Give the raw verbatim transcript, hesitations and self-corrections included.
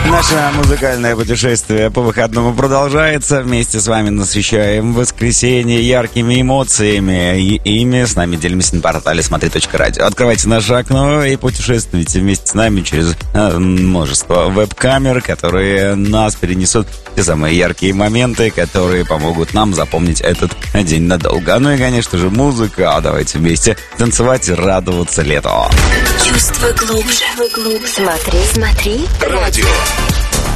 Наше музыкальное путешествие по выходному продолжается. Вместе с вами насыщаем воскресенье яркими эмоциями. И ими с нами делимся на портале смотри точка радио. Открывайте наше окно и путешествуйте вместе с нами через э, множество веб-камер, которые нас перенесут в те самые яркие моменты, которые помогут нам запомнить этот день надолго. Ну и, конечно же, музыка. А давайте вместе танцевать и радоваться лету. Чувство глубже. Смотри, смотри. Радио.